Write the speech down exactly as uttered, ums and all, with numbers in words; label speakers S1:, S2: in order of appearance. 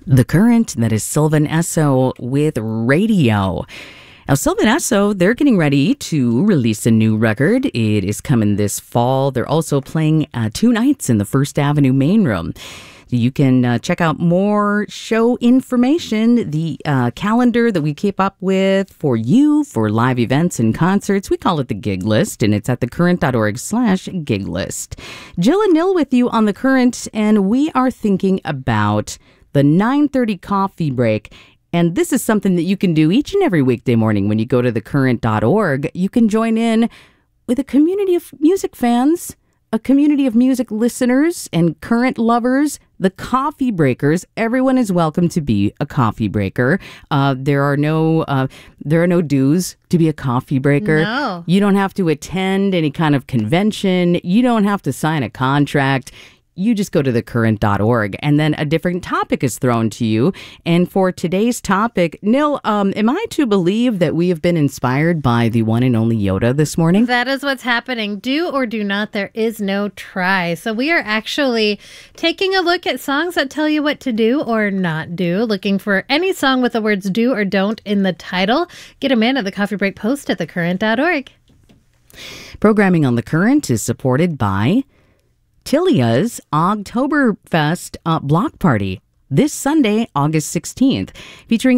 S1: The Current, that is Sylvan Esso with Radio. Now, Sylvan Esso, they're getting ready to release a new record. It is coming this fall. They're also playing uh, two nights in the First Avenue Main Room. You can uh, check out more show information, the uh, calendar that we keep up with for you for live events and concerts. We call it the gig list, and it's at thecurrent.org slash gig list. Jill and Nil with you on The Current, and we are thinking about the nine thirty coffee break. And this is something that you can do each and every weekday morning when you go to the current dot org. You can join in with a community of music fans, a community of music listeners and current lovers, the coffee breakers. Everyone is welcome to be a coffee breaker. Uh, there are no uh, there are no dues to be a coffee breaker.
S2: No.
S1: You don't have to attend any kind of convention. You don't have to sign a contract. You just go to the current dot org, and then a different topic is thrown to you. And for today's topic, Nil, um, am I to believe that we have been inspired by the one and only Yoda this morning?
S2: That is what's happening. Do or do not, there is no try. So we are actually taking a look at songs that tell you what to do or not do, looking for any song with the words do or don't in the title. Get them in at the Coffee Break Post at the current dot org.
S1: Programming on The Current is supported by Tilia's Ogtoberfest uh, Block Party this Sunday, August sixteenth, featuring